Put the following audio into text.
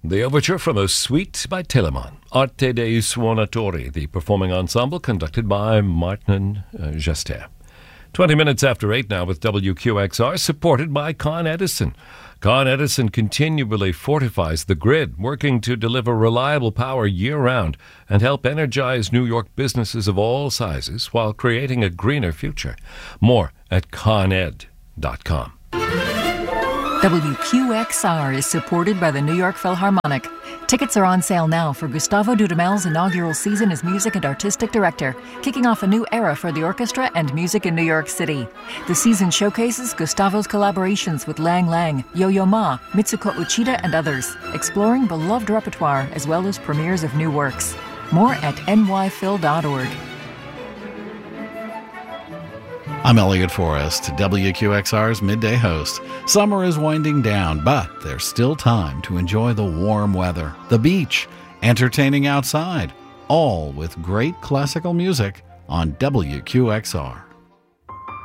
The overture from A Suite by Telemann, Arte dei Suonatori, the performing ensemble conducted by Martin Gester. 20 minutes after 8 now with WQXR, supported by Con Edison. Con Edison continually fortifies the grid, working to deliver reliable power year-round and help energize New York businesses of all sizes while creating a greener future. More at coned.com. WQXR is supported by the New York Philharmonic. Tickets are on sale now for Gustavo Dudamel's inaugural season as music and artistic director, kicking off a new era for the orchestra and music in New York City. The season showcases Gustavo's collaborations with Lang Lang, Yo-Yo Ma, Mitsuko Uchida, and others, exploring beloved repertoire as well as premieres of new works. More at nyphil.org. I'm Elliot Forrest, WQXR's midday host. Summer is winding down, but there's still time to enjoy the warm weather, the beach, entertaining outside, all with great classical music on WQXR.